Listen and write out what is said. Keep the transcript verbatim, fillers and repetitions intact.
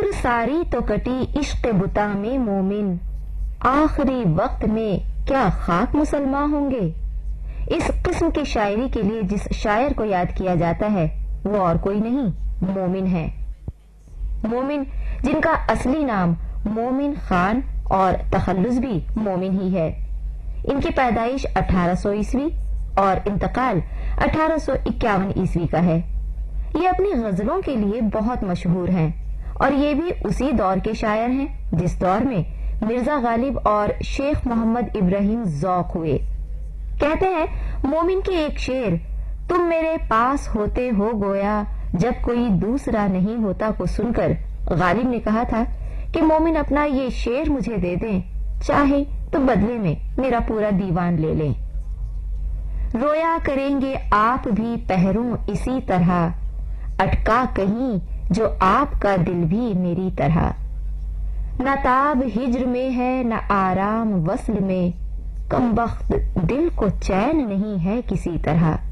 عمر ساری تو کٹی عشق بتا میں مومن، آخری وقت میں کیا خاک مسلمان ہوں گے۔ اس قسم کی شاعری کے لیے جس شاعر کو یاد کیا جاتا ہے وہ اور کوئی نہیں، مومن ہے۔ مومن جن کا اصلی نام مومن خان اور تخلص بھی مومن ہی ہے۔ ان کی پیدائش اٹھارہ سو عیسوی اور انتقال اٹھارہ سو اکیاون عیسوی کا ہے۔ یہ اپنی غزلوں کے لیے بہت مشہور ہیں اور یہ بھی اسی دور کے شاعر ہیں جس دور میں مرزا غالب اور شیخ محمد ابراہیم ذوق ہوئے۔ کہتے ہیں مومن کے ایک شعر، تم میرے پاس ہوتے ہو گویا جب کوئی دوسرا نہیں ہوتا کو سن کر غالب نے کہا تھا کہ مومن اپنا یہ شعر مجھے دے دیں، چاہے تو بدلے میں میرا پورا دیوان لے لیں۔ رویا کریں گے آپ بھی پہروں اسی طرح، اٹکا کہیں جو آپ کا دل بھی میری طرح۔ نہ تاب ہجر میں ہے نہ آرام وصل میں، کم بخت دل کو چین نہیں ہے کسی طرح۔